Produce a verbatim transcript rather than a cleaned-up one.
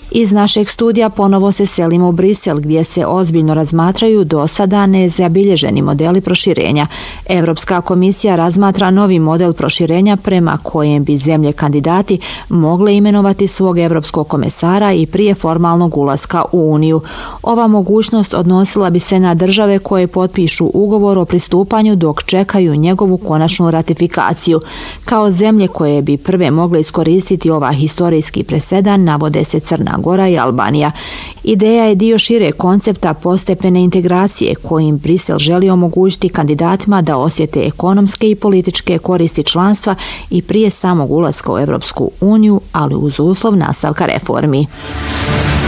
Iz našeg studija ponovo se selimo u Brisel, gdje se ozbiljno razmatraju do sada nezabilježeni modeli proširenja. Evropska komisija razmatra novi model proširenja prema kojem bi zemlje kandidati mogle imenovati svog evropskog komesara i prije formalnog ulaska u Uniju. Ova mogućnost odnosila bi se na države koje potpišu ugovor o pristupanju dok čekaju njegovu konačnu ratifikaciju. Kao zemlje koje bi prve mogle iskoristiti ovaj historijski presedan navode se Crna Gora i Albanija. Ideja je dio šire koncepta postepene integracije kojim Brisel želi omogućiti kandidatima da osjete ekonomske i političke koristi članstva i prije samog ulaska u Evropsku uniju, ali uz uslov nastavka reformi.